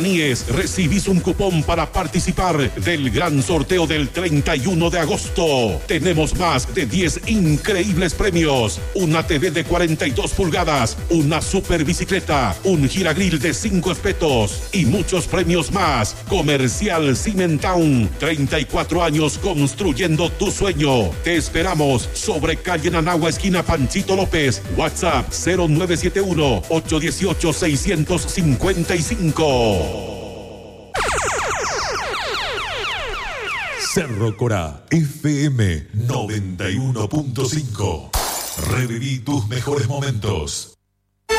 Aníes recibís un cupón para participar del gran sorteo del 31 de agosto. Tenemos más de 10 increíbles premios. Una TV de 42 pulgadas, una super bicicleta, un giragril de 5 espetos y muchos premios más. Comercial Cimentown, 34 años construyendo tu sueño. Te esperamos sobre calle Nanagua, esquina Panchito López. WhatsApp 0971-818-655. Cerro Corá, FM 91.5. Reviví tus mejores momentos.